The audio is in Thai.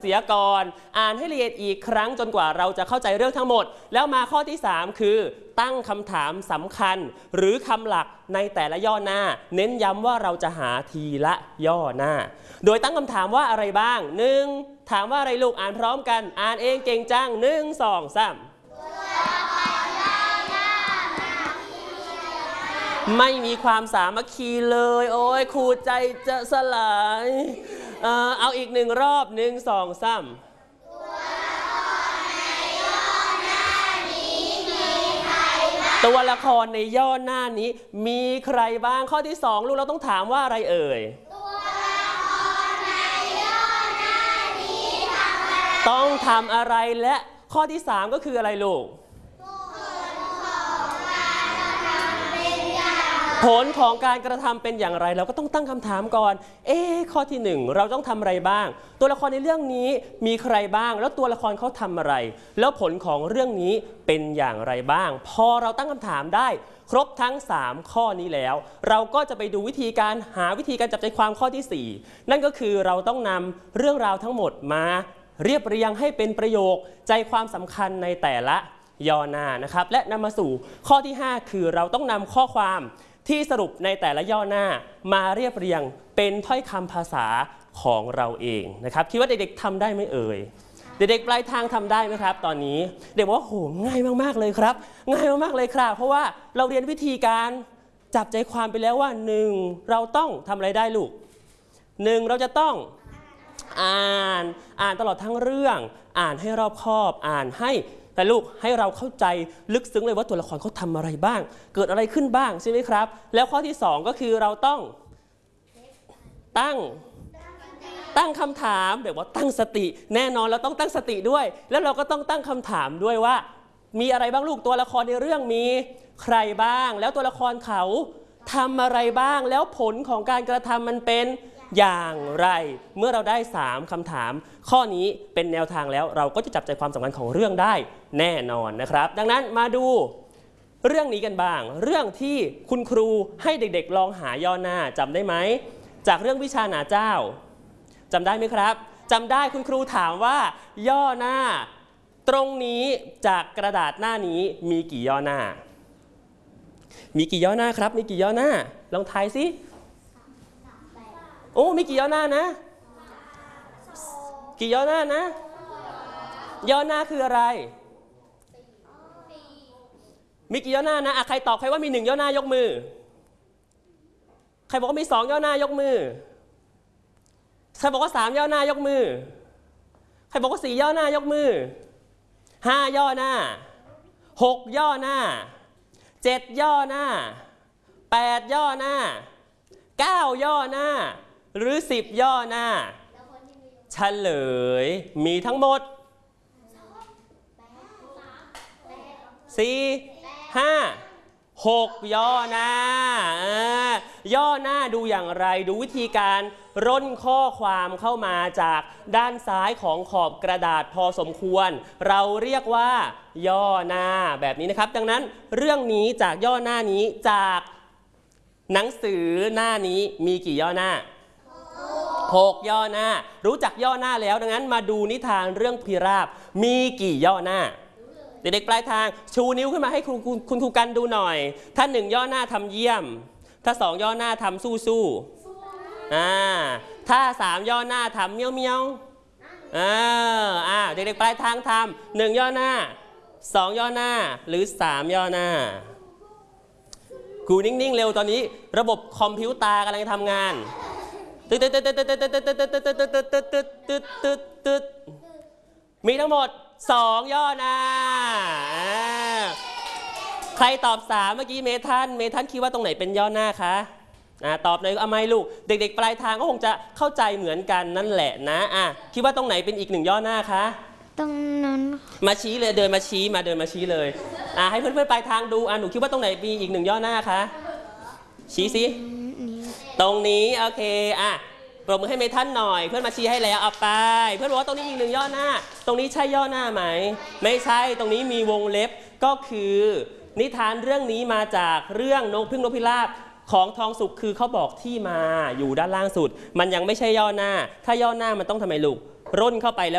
เสียก่อนอ่านให้ละเอียดอีกครั้งจนกว่าเราจะเข้าใจเรื่องทั้งหมดแล้วมาข้อที่3คือตั้งคำถามสำคัญหรือคำหลักในแต่ละย่อหน้าเน้นย้ำว่าเราจะหาทีละย่อหน้าโดยตั้งคำถามว่าอะไรบ้าง1ถามว่าอะไรลูกอ่านพร้อมกันอ่านเองเก่งจัง1 2 3ไม่มีความสามัคคีเลยโอ้ยครูใจจะสลายเอาอีก1 รอบ1 2 3ตัวละครในย่อหน้านี้มีใครบ้างข้อที่2ลูกเราต้องถามว่าอะไรเอ่ยตัวละครในย่อหน้านี้ต้องทำอะไรและข้อที่3ก็คืออะไรลูกผลของการกระทำเป็นอย่างไรเราก็ต้องตั้งคำถามก่อนข้อที่1เราต้องทำอะไรบ้างตัวละครในเรื่องนี้มีใครบ้างแล้วตัวละครเขาทำอะไรแล้วผลของเรื่องนี้เป็นอย่างไรบ้างพอเราตั้งคำถามได้ครบทั้ง3ข้อนี้แล้วเราก็จะไปดูวิธีการหาวิธีการจับใจความข้อที่4นั่นก็คือเราต้องนำเรื่องราวทั้งหมดมาเรียบเรียงให้เป็นประโยคใจความสำคัญในแต่ละย่อหน้านะครับและนำมาสู่ข้อที่5คือเราต้องนำข้อความที่สรุปในแต่ละย่อหน้ามาเรียบเรียงเป็นถ้อยคำภาษาของเราเองนะครับคิดว่าเด็กๆทำได้ไหมเอ่ยเด็กๆปลายทางทำได้ไหมครับตอนนี้เด็กบอกว่าโหง่ายมากๆเลยครับง่ายมากๆเลยครับเพราะว่าเราเรียนวิธีการจับใจความไปแล้วว่า1เราต้องทำอะไรได้ลูก1เราจะต้องอ่านตลอดทั้งเรื่องอ่านให้รอบคอบอ่านให้แต่ลูกให้เราเข้าใจลึกซึ้งเลยว่าตัวละครเขาทำอะไรบ้างเกิดอะไรขึ้นบ้างใช่ไหมครับแล้วข้อที่2ก็คือเราต้องตั้งคำถามแบบว่าตั้งสติแน่นอนเราต้องตั้งสติด้วยแล้วเราก็ต้องตั้งคำถามด้วยว่ามีอะไรบ้างลูกตัวละครในเรื่องมีใครบ้างแล้วตัวละครเขาทำอะไรบ้างแล้วผลของการกระทำมันเป็นอย่างไรเมื่อเราได้3คำถามข้อนี้เป็นแนวทางแล้วเราก็จะจับใจความสำคัญของเรื่องได้แน่นอนนะครับดังนั้นมาดูเรื่องนี้กันบ้างเรื่องที่คุณครูให้เด็กๆลองหาย่อหน้าจำได้ไหมจากเรื่องวิชาหนาเจ้าจำได้ไหมครับจำได้คุณครูถามว่าย่อหน้าตรงนี้จากกระดาษหน้านี้มีกี่ย่อหน้ามีกี่ย่อหน้าครับมีกี่ย่อหน้าลองทายสิโอ้มีกี่ย่อหน้านะกี่ย่อหน้านะย่อหน้าคืออะไรมีกี่ย่อหน้านะใครตอบใครว่ามี1ย่อหน้ายกมือใครบอกว่ามี2ย่อหน้ายกมือใครบอกว่า3ย่อหน้ายกมือใครบอกว่า4ย่อหน้ายกมือ5ย่อหน้า6ย่อหน้า7ย่อหน้า8ย่อหน้า9ย่อหน้าหรือ10ย่อหน้าเฉลยมีทั้งหมด4 5 6ย่อหน้าย่อหน้าดูอย่างไรดูวิธีการร่นข้อความเข้ามาจากด้านซ้ายของขอบกระดาษพอสมควรเราเรียกว่าย่อหน้าแบบนี้นะครับดังนั้นเรื่องนี้จากย่อหน้านี้จากหนังสือหน้านี้มีกี่ย่อหน้า6ย่อหน้ารู้จักย่อหน้าแล้วดังนั้นมาดูนิทานเรื่องพิราบมีกี่ย่อหน้าเด็กๆปลายทางชูนิ้วขึ้นมาให้คุณครูกันดูหน่อยถ้า1ย่อหน้าทำเยี่ยมถ้า2ย่อหน้าทำสู้ถ้า3ย่อหน้าทำเมี้ยวเมี้ยวเด็กๆปลายทางทำ1ย่อหน้า2ย่อหน้าหรือ3ย่อหน้ากูนิ่งๆเร็วตอนนี้ระบบคอมพิวเตอร์กำลังทำงานมีทั้งหมด2ย่อหน้าใครตอบ3เมื่อกี้เมทันคิดว่าตรงไหนเป็นย่อหน้าคะตอบเลยเอาไหมลูกเด็กๆปลายทางก็คงจะเข้าใจเหมือนกันนั่นแหละนะคิดว่าตรงไหนเป็นอีก1ย่อหน้าคะตรงนั้นมาชี้เลยเดินมาชี้เลยให้เพื่อนๆปลายทางดูหนูคิดว่าตรงไหนมีอีก1ย่อหน้าคะชี้สิตรงนี้โอเคปรบมือให้เมทันหน่อยเพื่อนมาชี้ให้แล้วเอาไปเพื่อนบอกว่าตรงนี้อีก1ย่อหน้าตรงนี้ใช่ย่อหน้าไหมไม่ใช่ตรงนี้มีวงเล็บก็คือนิทานเรื่องนี้มาจากเรื่องนกพึ่งนกพิราบของทองสุกคือเขาบอกที่มาอยู่ด้านล่างสุดมันยังไม่ใช่ย่อหน้าถ้าย่อหน้ามันต้องทำไมลูกร่นเข้าไปแล้ว